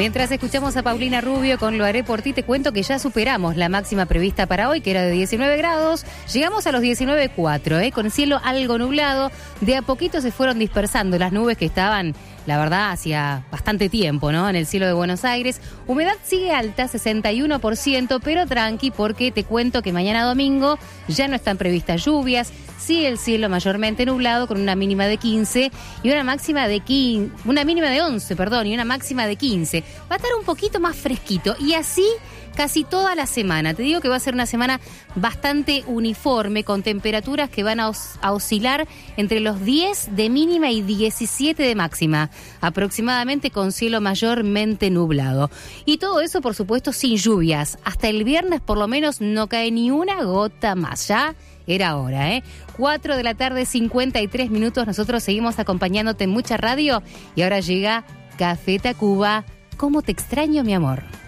Mientras escuchamos a Paulina Rubio con Lo haré por ti, te cuento que ya superamos la máxima prevista para hoy, que era de 19 grados. Llegamos a los 19,4, con cielo algo nublado. De a poquito se fueron dispersando las nubes que estaban, la verdad, hacía bastante tiempo, ¿no? En el cielo de Buenos Aires. Humedad sigue alta, 61%, pero tranqui, porque te cuento que mañana domingo ya no están previstas lluvias. Sí, el cielo mayormente nublado con una mínima de 15 y una máxima de 15, una mínima de 11, y una máxima de 15. Va a estar un poquito más fresquito y así casi toda la semana. Te digo que va a ser una semana bastante uniforme, con temperaturas que van a oscilar entre los 10 de mínima y 17 de máxima, aproximadamente, con cielo mayormente nublado. Y todo eso, por supuesto, sin lluvias. Hasta el viernes, por lo menos, no cae ni una gota más. Ya era hora, 4 de la tarde, 53 minutos. Nosotros seguimos acompañándote en mucha radio y ahora llega Café Tacuba. ¿Cómo te extraño, mi amor?